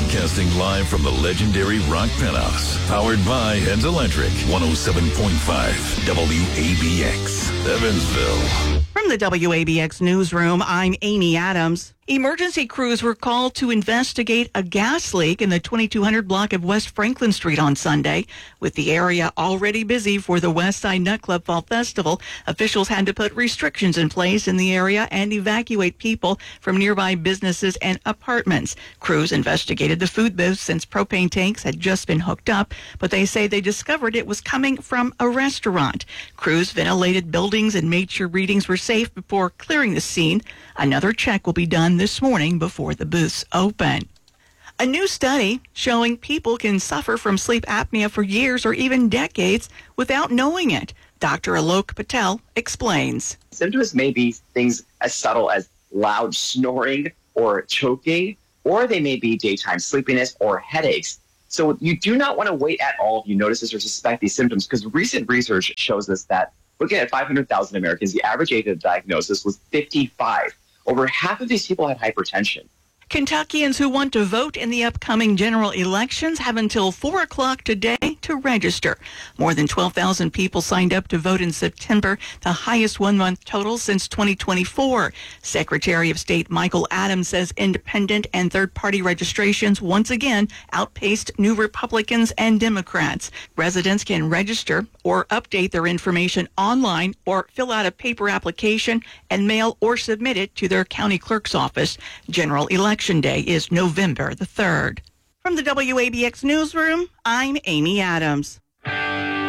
Broadcasting live from the legendary Rock Penthouse. Powered by Heads Electric. 107.5 WABX, Evansville. From the WABX newsroom, I'm Amy Adams. Emergency crews were called to investigate a gas leak in the 2200 block of West Franklin Street on Sunday. With the area already busy for the West Side Nightclub Fall Festival, officials had to put restrictions in place in the area and evacuate people from nearby businesses and apartments. Crews investigated the food booth since propane tanks had just been hooked up, but they say they discovered it was coming from a restaurant. Crews ventilated buildings and made sure readings were safe before clearing the scene. Another check will be done this morning before the booths open. A new study showing people can suffer from sleep apnea for years or even decades without knowing it. Dr. Alok Patel explains. Symptoms may be things as subtle as loud snoring or choking, or they may be daytime sleepiness or headaches. So you do not want to wait at all if you notice this or suspect these symptoms, because recent research shows us that looking at 500,000 Americans, the average age of diagnosis was 55. Over half of these people had hypertension. Kentuckians who want to vote in the upcoming general elections have until 4 o'clock today to register. More than 12,000 people signed up to vote in September, the highest one-month total since 2024. Secretary of State Michael Adams says independent and third-party registrations once again outpaced new Republicans and Democrats. Residents can register or update their information online or fill out a paper application and mail or submit it to their county clerk's office. General Election Day is November the 3rd. From the WABX newsroom, I'm Amy Adams.